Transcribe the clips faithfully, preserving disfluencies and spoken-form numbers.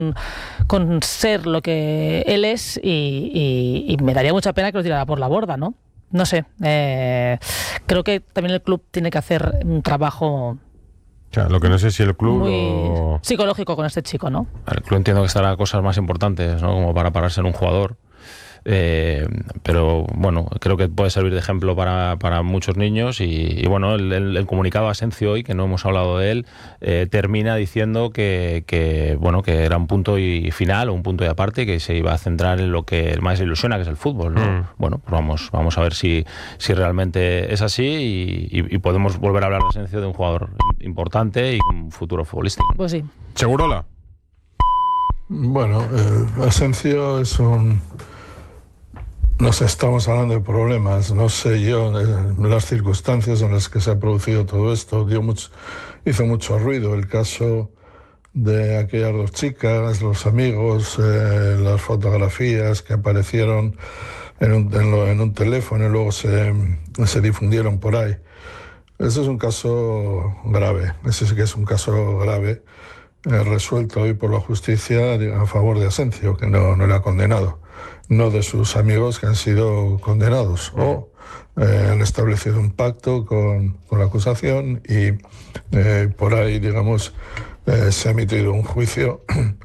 con ser lo que él es y, y, y me daría mucha pena que lo tirara por la borda, ¿no? No sé, eh, creo que también el club tiene que hacer un trabajo... O sea, lo que no sé si el club muy lo... psicológico con este chico, ¿no? El club entiendo que estará cosas más importantes, ¿no? Como para pararse en un jugador. Eh, pero bueno, creo que puede servir de ejemplo para, para muchos niños y, y bueno, el, el, el comunicado a Asencio hoy, que no hemos hablado de él, eh, termina diciendo que, que bueno, que era un punto y final o un punto y aparte, que se iba a centrar en lo que más ilusiona, que es el fútbol, ¿no? Mm. Bueno, pues vamos, vamos a ver si, si realmente es así y, y, y podemos volver a hablar de Asencio, de un jugador importante y con un futuro futbolístico. Pues sí. ¿Segurola? Bueno, eh, Asencio es un... No sé, estamos hablando de problemas, no sé yo, eh, las circunstancias en las que se ha producido todo esto, dio mucho, hizo mucho ruido el caso de aquellas dos chicas, los amigos, eh, las fotografías que aparecieron en un, en, lo, en un teléfono y luego se, se difundieron por ahí. Ese es un caso grave, ese sí que es un caso grave, eh, resuelto hoy por la justicia a favor de Asencio, que no, no le ha condenado. No de sus amigos que han sido condenados o eh, han establecido un pacto con, con la acusación y eh, por ahí, digamos, eh, se ha emitido un juicio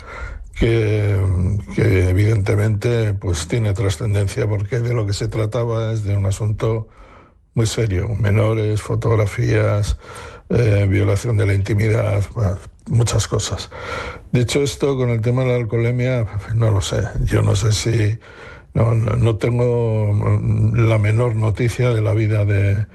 que, que evidentemente pues tiene trascendencia porque de lo que se trataba es de un asunto muy serio, menores, fotografías, eh, violación de la intimidad, bueno, muchas cosas. Dicho esto, con el tema de la alcoholemia, no lo sé. Yo no sé si... No, no tengo la menor noticia de la vida de,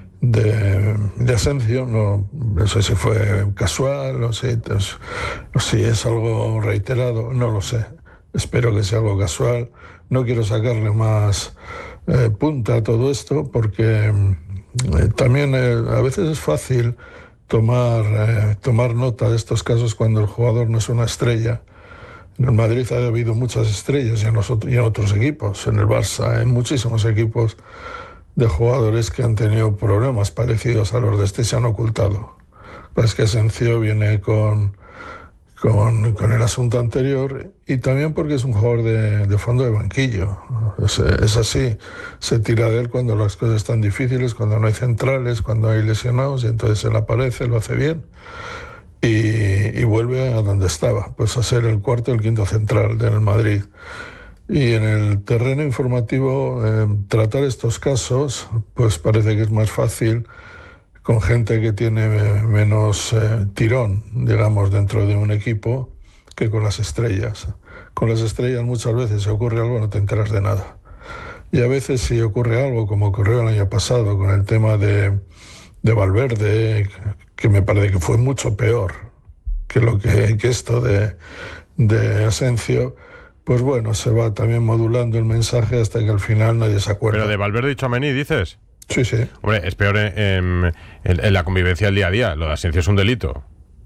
de, de Asencio. No, no sé si fue casual, no sé, no sé si es algo reiterado, no lo sé. Espero que sea algo casual. No quiero sacarle más eh, punta a todo esto porque eh, también eh, a veces es fácil tomar, eh, tomar nota de estos casos cuando el jugador no es una estrella. En el Madrid ha habido muchas estrellas y en, los otros, y en otros equipos, en el Barça, en muchísimos equipos de jugadores que han tenido problemas parecidos a los de este y se han ocultado. Pues que Asencio viene con, con, con el asunto anterior y también porque es un jugador de, de fondo de banquillo. Es, es así, se tira de él cuando las cosas están difíciles, cuando no hay centrales, cuando hay lesionados y entonces él aparece, lo hace bien. Y, y vuelve a donde estaba, pues a ser el cuarto y el quinto central del Madrid. Y en el terreno informativo, eh, tratar estos casos, pues parece que es más fácil con gente que tiene menos eh, tirón, digamos, dentro de un equipo, que con las estrellas. Con las estrellas muchas veces si ocurre algo no te enteras de nada. Y a veces si ocurre algo, como ocurrió el año pasado con el tema de, de Valverde, que me parece que fue mucho peor que lo que, que esto de, de Asencio, pues bueno, se va también modulando el mensaje hasta que al final nadie se acuerda. Pero de Valverde y Tchouaméni, ¿dices? Sí, sí. Hombre, es peor en, en, en, en la convivencia del día a día. Lo de Asencio es un delito.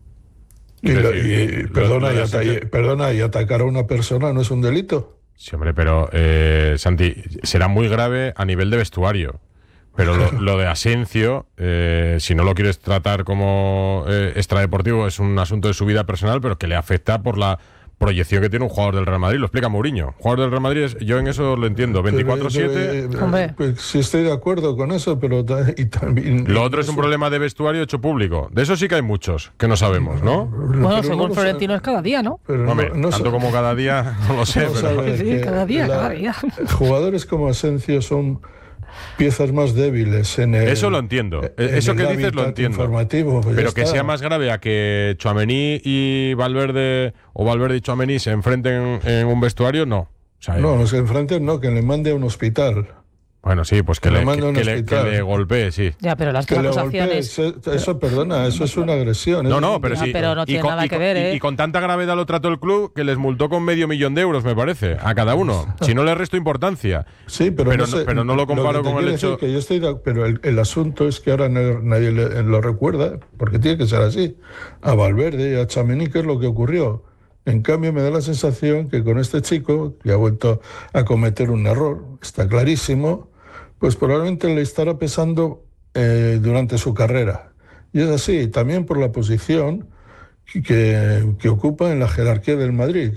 Y, lo, y, perdona, y, ata- y, perdona, ¿y atacar a una persona no es un delito? Sí, hombre, pero, eh, Santi, será muy grave a nivel de vestuario. Pero lo, lo de Asencio, eh, si no lo quieres tratar como eh, extradeportivo, es un asunto de su vida personal, pero que le afecta por la proyección que tiene un jugador del Real Madrid. Lo explica Mourinho. Jugador del Real Madrid, es, yo en eso lo entiendo. veinticuatro siete... Pues, sí estoy de acuerdo con eso, pero y también... Lo otro es un problema de vestuario hecho público. De eso sí que hay muchos que no sabemos, ¿no? Bueno, pero según no Florentino es cada día, ¿no? Pero Hombre, no, no tanto como cada día, no lo sé. No pero... Sí, cada día, la, cada día. Jugadores como Asencio son piezas más débiles en el... Eso lo entiendo. Eso que dices lo entiendo. Pues pero que sea más grave a que Tchouaméni y Valverde, o Valverde y Tchouaméni se enfrenten en un vestuario, no. O sea, no, no se enfrenten, no, que le mande a un hospital. Bueno, sí, pues que, que, le, le, que, que, le, que le golpee, sí. Ya, pero las que acusaciones... golpee, eso, eso, perdona, eso es una agresión. No, no, pero ya, sí. Pero no tiene con, nada y, que ver, ¿eh? Y, y con tanta gravedad lo trató el club que les multó con medio millón de euros, me parece, a cada uno. Si no le resto importancia. Sí, pero, pero, no, sé, pero no lo comparo lo que con el hecho... Que yo estoy de, pero el, el asunto es que ahora no, nadie le, lo recuerda, porque tiene que ser así. A Valverde y a Tchouaméni, ¿qué es lo que ocurrió? En cambio, me da la sensación que con este chico, que ha vuelto a cometer un error, está clarísimo, pues probablemente le estará pesando eh, durante su carrera. Y es así, también por la posición que, que ocupa en la jerarquía del Madrid,